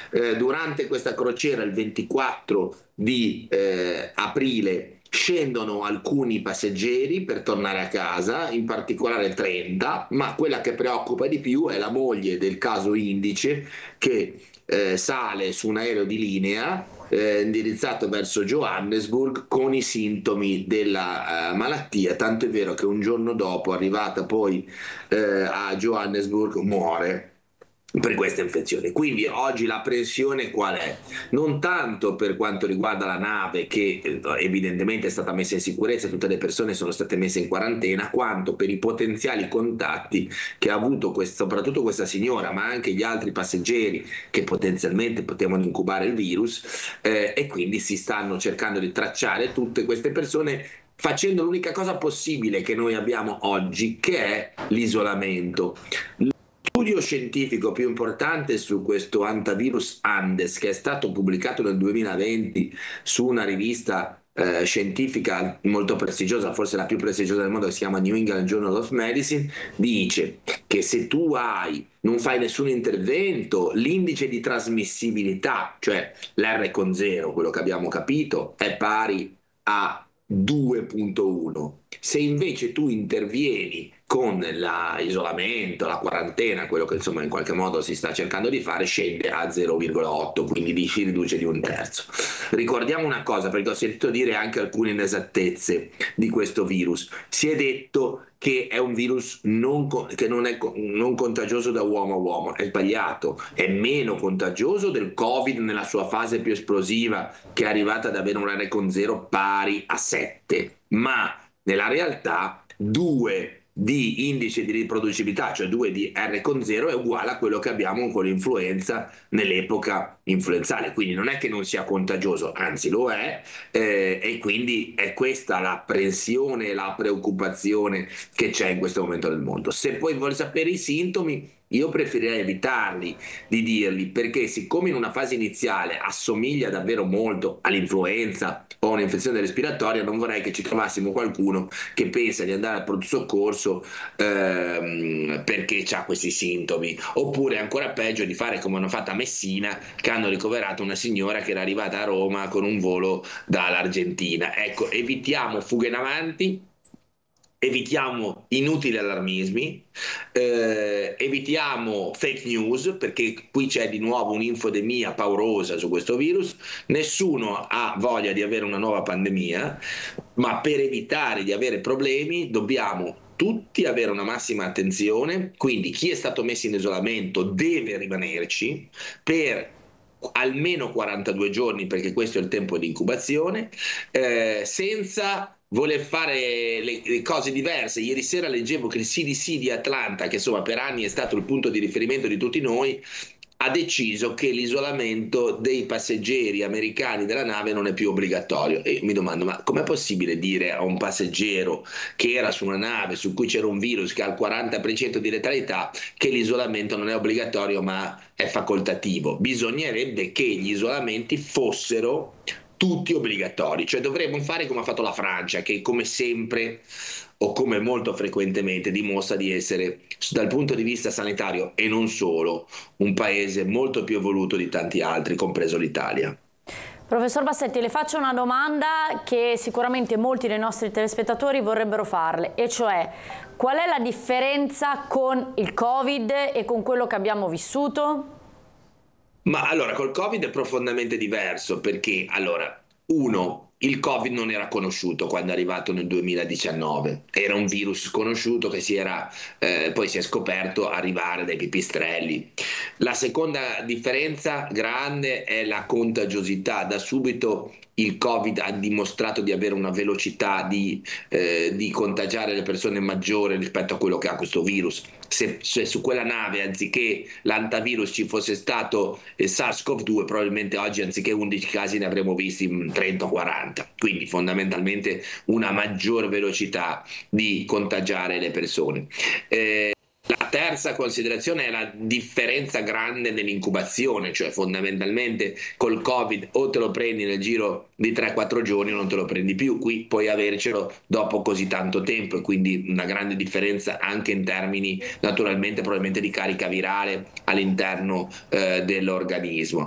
Durante questa crociera, il 24 di aprile, scendono alcuni passeggeri per tornare a casa, in particolare 30, ma quella che preoccupa di più è la moglie del caso indice che sale su un aereo di linea indirizzato verso Johannesburg con i sintomi della malattia, tanto è vero che un giorno dopo, arrivata poi a Johannesburg, muore per questa infezione. Quindi oggi la pressione qual è? Non tanto per quanto riguarda la nave, che evidentemente è stata messa in sicurezza, tutte le persone sono state messe in quarantena, quanto per i potenziali contatti che ha avuto soprattutto questa signora, ma anche gli altri passeggeri che potenzialmente potevano incubare il virus, e quindi si stanno cercando di tracciare tutte queste persone facendo l'unica cosa possibile che noi abbiamo oggi, che è l'isolamento. Lo studio scientifico più importante su questo antivirus Andes, che è stato pubblicato nel 2020 su una rivista scientifica molto prestigiosa, forse la più prestigiosa del mondo, che si chiama New England Journal of Medicine, dice che se tu non fai nessun intervento, l'indice di trasmissibilità, cioè l'R con 0, quello che abbiamo capito, è pari a 2,1. Se invece tu intervieni con l'isolamento, la quarantena, quello che insomma in qualche modo si sta cercando di fare, scende a 0,8, quindi si riduce di un terzo. Ricordiamo una cosa, perché ho sentito dire anche alcune inesattezze di questo virus. Si è detto che è un virus che non è non contagioso da uomo a uomo. È sbagliato, è meno contagioso del Covid nella sua fase più esplosiva, che è arrivata ad avere un R con 0 pari a 7, ma nella realtà 2 di indice di riproducibilità, cioè 2 di R con 0, è uguale a quello che abbiamo con l'influenza nell'epoca influenzale, quindi non è che non sia contagioso, anzi lo è, e quindi è questa l'apprensione e la preoccupazione che c'è in questo momento nel mondo. Se poi vuoi sapere i sintomi, io preferirei evitarli di dirli, perché siccome in una fase iniziale assomiglia davvero molto all'influenza o a un'infezione respiratoria, non vorrei che ci trovassimo qualcuno che pensa di andare al pronto soccorso perché ha questi sintomi, oppure ancora peggio di fare come hanno fatto a Messina, che hanno ricoverato una signora che era arrivata a Roma con un volo dall'Argentina. Ecco, evitiamo fughe in avanti, evitiamo inutili allarmismi, evitiamo fake news, perché qui c'è di nuovo un'infodemia paurosa su questo virus. Nessuno ha voglia di avere una nuova pandemia, ma per evitare di avere problemi dobbiamo tutti avere una massima attenzione. Quindi chi è stato messo in isolamento deve rimanerci per almeno 42 giorni, perché questo è il tempo di incubazione, senza voler fare le cose diverse. Ieri sera leggevo che il CDC di Atlanta, che insomma per anni è stato il punto di riferimento di tutti noi, ha deciso che l'isolamento dei passeggeri americani della nave non è più obbligatorio. E io mi domando, ma com'è possibile dire a un passeggero che era su una nave su cui c'era un virus che ha il 40% di letalità che l'isolamento non è obbligatorio ma è facoltativo? Bisognerebbe che gli isolamenti fossero tutti obbligatori, cioè dovremmo fare come ha fatto la Francia, che come sempre o come molto frequentemente dimostra di essere, dal punto di vista sanitario e non solo, un paese molto più evoluto di tanti altri, compreso l'Italia. Professor Bassetti, le faccio una domanda che sicuramente molti dei nostri telespettatori vorrebbero farle, e cioè: qual è la differenza con il Covid e con quello che abbiamo vissuto? Ma allora, col Covid è profondamente diverso, perché allora, uno, il Covid non era conosciuto quando è arrivato nel 2019, era un virus sconosciuto che poi si è scoperto arrivare dai pipistrelli. La seconda differenza grande è la contagiosità. Da subito il Covid ha dimostrato di avere una velocità di contagiare le persone maggiore rispetto a quello che ha questo virus. Se su quella nave, anziché l'antivirus, ci fosse stato il SARS-CoV-2, probabilmente oggi anziché 11 casi ne avremmo visti 30 o 40. Quindi fondamentalmente una maggior velocità di contagiare le persone. La terza considerazione è la differenza grande nell'incubazione, cioè fondamentalmente col Covid o te lo prendi nel giro di 3-4 giorni o non te lo prendi più. Qui puoi avercelo dopo così tanto tempo, e quindi una grande differenza anche in termini naturalmente probabilmente di carica virale all'interno dell'organismo.